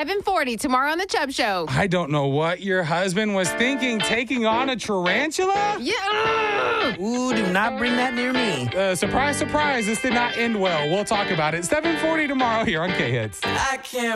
7:40 tomorrow on The Chubb Show. I don't know what your husband was thinking, taking on a tarantula? Yeah. Ooh, do not bring that near me. Surprise, surprise, this did not end well. We'll talk about it. 7:40 tomorrow here on K-Hits. I can't